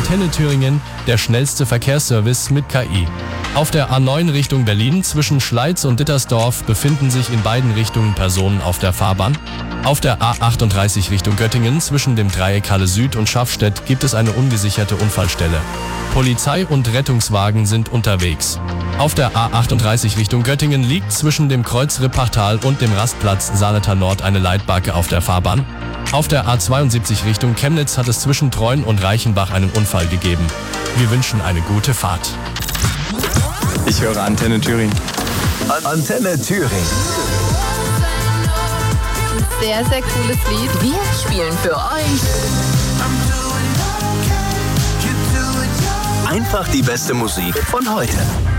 Antenne Thüringen, der schnellste Verkehrsservice mit KI. Auf der A9 Richtung Berlin zwischen Schleiz und Dittersdorf befinden sich in beiden Richtungen Personen auf der Fahrbahn. Auf der A38 Richtung Göttingen zwischen dem Dreieck Halle Süd und Schaffstedt gibt es eine ungesicherte Unfallstelle. Polizei und Rettungswagen sind unterwegs. Auf der A38 Richtung Göttingen liegt zwischen dem Kreuz Rippachtal und dem Rastplatz Saaletal Nord eine Leitbarke auf der Fahrbahn. Auf der A72 Richtung Chemnitz hat es zwischen Treuen und Reichenbach einen Unfall gegeben. Wir wünschen eine gute Fahrt. Ich höre Antenne Thüringen. Antenne Thüringen. Sehr, sehr cooles Lied. Wir spielen für euch Einfach die beste Musik von heute.